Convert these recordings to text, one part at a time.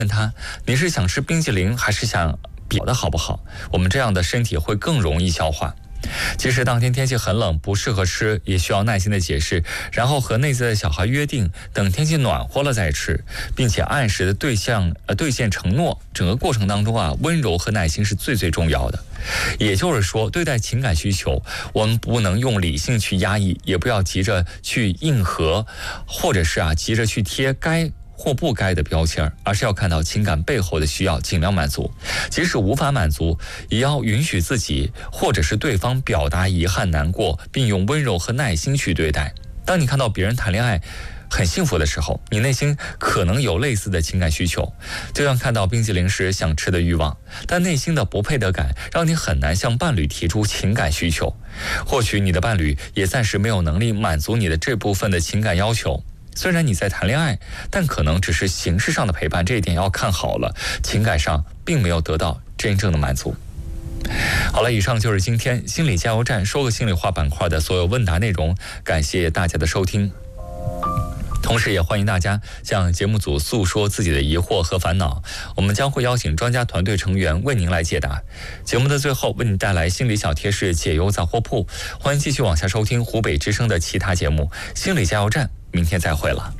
问他，你是想吃冰淇淋还是想表的好不好？我们这样的身体会更容易消化。即使当天天气很冷不适合吃，也需要耐心的解释，然后和内在的小孩约定等天气暖和了再吃，并且按时的兑现承诺。整个过程当中温柔和耐心是最重要的。也就是说，对待情感需求，我们不能用理性去压抑，也不要急着去应和，或者是急着去贴该或不该的标签，而是要看到情感背后的需要，尽量满足。即使无法满足，也要允许自己或者是对方表达遗憾难过，并用温柔和耐心去对待。当你看到别人谈恋爱很幸福的时候，你内心可能有类似的情感需求，就像看到冰淇淋时想吃的欲望，但内心的不配得感让你很难向伴侣提出情感需求。或许你的伴侣也暂时没有能力满足你的这部分的情感要求。虽然你在谈恋爱，但可能只是形式上的陪伴，这一点要看好了，情感上并没有得到真正的满足。好了，以上就是今天心理加油站说个心里话板块的所有问答内容，感谢大家的收听。同时也欢迎大家向节目组诉说自己的疑惑和烦恼，我们将会邀请专家团队成员为您来解答。节目的最后为您带来心理小贴士解忧杂货铺，欢迎继续往下收听湖北之声的其他节目。心理加油站，明天再会了。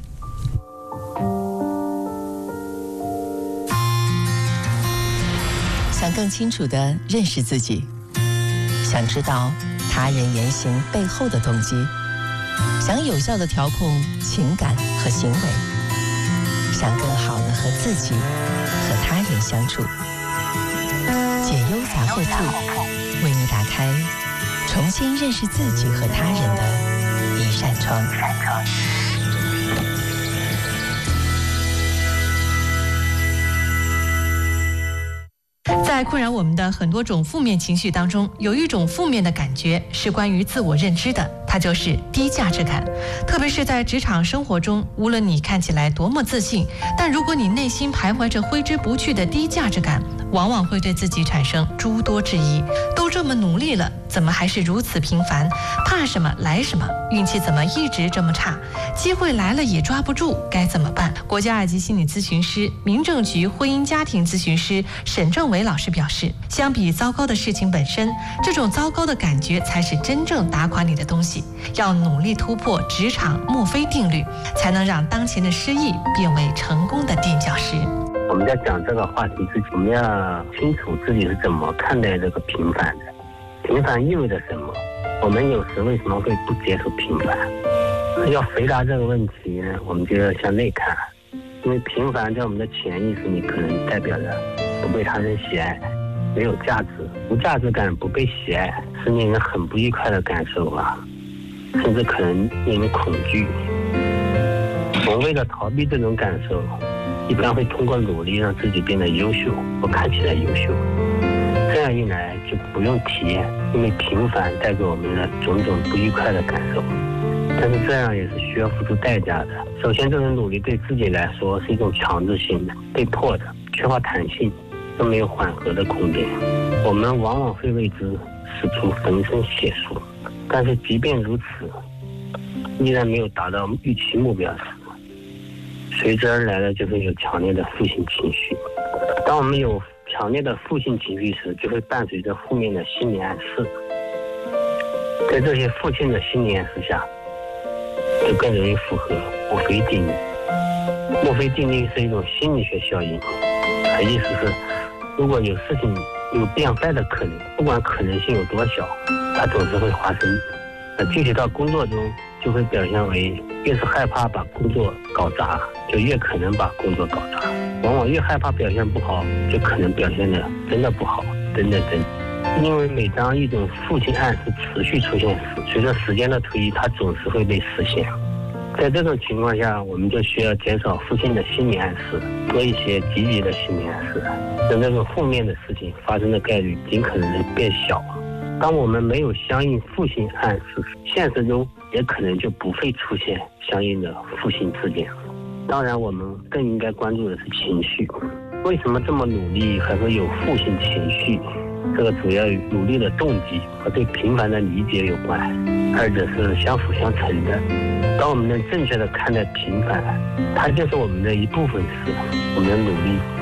想更清楚地认识自己，想知道他人言行背后的动机，想有效地调控情感和行为，想更好地和自己和他人相处。解忧杂货铺为你打开重新认识自己和他人的一扇窗。 在困扰我们的很多种负面情绪当中，有一种负面的感觉是关于自我认知的，它就是低价值感。特别是在职场生活中，无论你看起来多么自信，但如果你内心徘徊着挥之不去的低价值感，往往会对自己产生诸多质疑。都这么努力了，怎么还是如此平凡？怕什么来什么？运气怎么一直这么差？机会来了也抓不住，该怎么办？国家2级心理咨询师、民政局婚姻家庭咨询师沈正伟老师表示，相比糟糕的事情本身，这种糟糕的感觉才是真正打垮你的东西。要努力突破职场墨菲定律，才能让当前的失意变为成功的垫脚石。 我们在讲这个话题之前，我们要清楚自己是怎么看待这个平凡的。平凡意味着什么？我们有时为什么会不接受平凡？要回答这个问题呢，我们就要向内看。因为平凡在我们的潜意识里可能代表着不被他人喜爱，没有价值。无价值感、不被喜爱是令人很不愉快的感受甚至可能令人恐惧。我们为了逃避这种感受，一般会通过努力让自己变得优秀或看起来优秀，这样一来就不用体验因为平凡带给我们的种种不愉快的感受。但是这样也是需要付出代价的。首先，这种努力对自己来说是一种强制性的、被迫的，缺乏弹性，更没有缓和的空间。我们往往会为之使出浑身解数，但是即便如此，依然没有达到预期目标时，随之而来的就会有强烈的负性情绪。当我们有强烈的负性情绪时，就会伴随着负面的心理暗示。在这些负性的心理暗示下，就更容易符合墨菲定律。墨菲定律是一种心理学效应，意思是如果有事情有变坏的可能，不管可能性有多小，它总是会发生。具体到工作中，就会表现为越是害怕把工作搞砸，就越可能把工作搞砸。往往越害怕表现不好，就可能表现的真的不好，等等等。因为每当一种负性暗示持续出现时，随着时间的推移，它总是会被实现。在这种情况下，我们就需要减少负性的心理暗示，多一些积极的心理暗示，让这种负面的事情发生的概率尽可能的变小。当我们没有相应负性暗示，现实中也可能就不会出现相应的负性事件。当然，我们更应该关注的是情绪。为什么这么努力还会有负性情绪？ 这个主要与努力的动机和对平凡的理解有关，二者是相辅相成的。当我们能正确的看待平凡，它就是我们的一部分时，我们的努力